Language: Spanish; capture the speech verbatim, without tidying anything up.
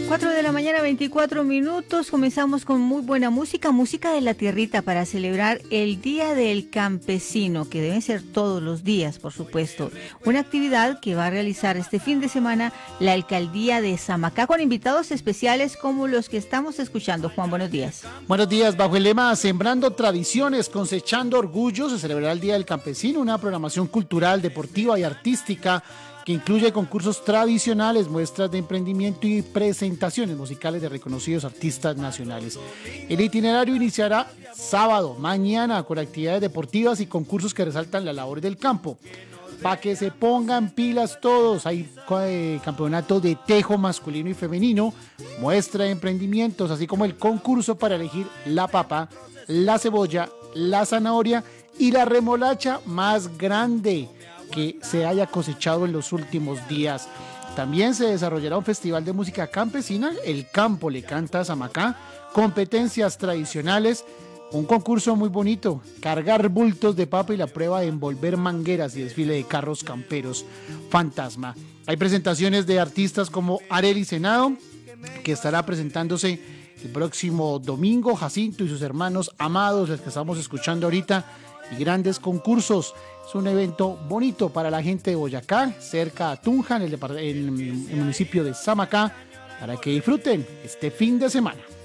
cuatro de la mañana, veinticuatro minutos. Comenzamos con muy buena música, música de la tierrita para celebrar el Día del Campesino, que deben ser todos los días, por supuesto. Una actividad que va a realizar este fin de semana la alcaldía de Samacá con invitados especiales como los que estamos escuchando. Juan, buenos días. Buenos días. Bajo el lema Sembrando Tradiciones, Cosechando Orgullos, se celebrará el Día del Campesino, una programación cultural, deportiva y artística que incluye concursos tradicionales, muestras de emprendimiento y presentaciones musicales de reconocidos artistas nacionales. El itinerario iniciará sábado, mañana, con actividades deportivas y concursos que resaltan la labor del campo. Para que se pongan pilas todos, hay eh, campeonato de tejo masculino y femenino, muestra de emprendimientos, así como el concurso para elegir la papa, la cebolla, la zanahoria y la remolacha más grande que se haya cosechado en los últimos días. También se desarrollará un festival de música campesina, El Campo le canta a Samacá, competencias tradicionales, un concurso muy bonito, cargar bultos de papa y la prueba de envolver mangueras y desfile de carros camperos fantasma. Hay presentaciones de artistas como Arely Senado, que estará presentándose el próximo domingo, Jacinto y sus hermanos amados, los que estamos escuchando ahorita, y grandes concursos. Es un evento bonito para la gente de Boyacá, cerca a Tunja, en el, depart- en el municipio de Samacá, para que disfruten este fin de semana.